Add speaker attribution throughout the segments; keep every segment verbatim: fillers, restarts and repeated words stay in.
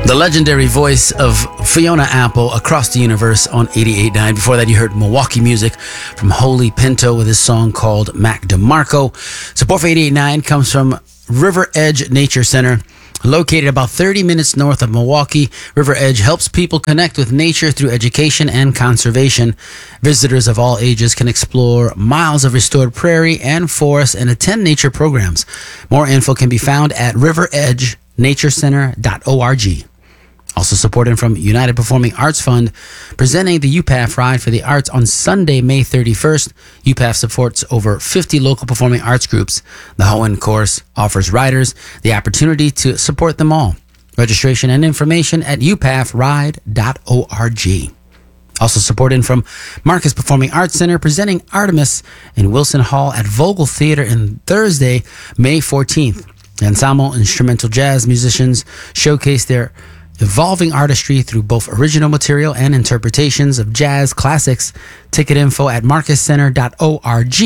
Speaker 1: The legendary voice of Fiona Apple across the universe on eighty-eight point nine. Before that, you heard Milwaukee music from Holy Pinto with his song called Mac DeMarco. Support for eighty-eight point nine comes from River Edge Nature Center. Located about thirty minutes north of Milwaukee, River Edge helps people connect with nature through education and conservation. Visitors of all ages can explore miles of restored prairie and forest and attend nature programs. More info can be found at river edge nature center dot org. Also supported from United Performing Arts Fund, presenting the U P A F Ride for the Arts on Sunday, May thirty-first. U P A F supports over fifty local performing arts groups. The Hohen course offers riders the opportunity to support them all. Registration and information at u p a f ride dot org. Also supported from Marcus Performing Arts Center, presenting Artemis in Wilson Hall at Vogel Theater on Thursday, May fourteenth. The ensemble instrumental jazz musicians showcase their evolving artistry through both original material and interpretations of jazz classics. Ticket info at marcus center dot org.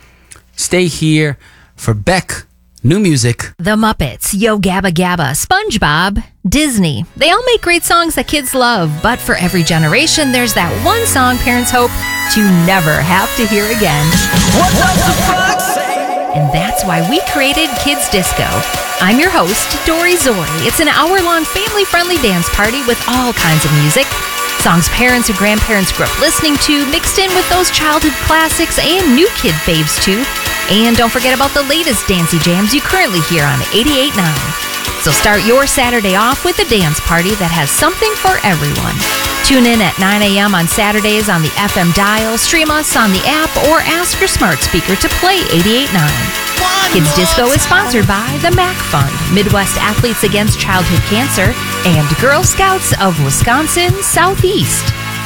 Speaker 1: Stay here for Beck, new music.
Speaker 2: The Muppets, Yo Gabba Gabba, SpongeBob, Disney. They all make great songs that kids love, but for every generation, there's that one song parents hope to never have to hear again.
Speaker 3: What does the fox say?
Speaker 2: And that's why we created Kids Disco. I'm your host, Dory Zori. It's an hour-long family-friendly dance party with all kinds of music. Songs parents and grandparents grew up listening to, mixed in with those childhood classics and new kid faves too. And don't forget about the latest dancey jams you currently hear on eighty-eight point nine. So start your Saturday off with a dance party that has something for everyone. Tune in at nine a.m. on Saturdays on the F M dial, stream us on the app, or ask your smart speaker to play eighty-eight point nine. Kids Disco is sponsored by the M A C Fund, Midwest Athletes Against Childhood Cancer, and Girl Scouts of Wisconsin Southeast.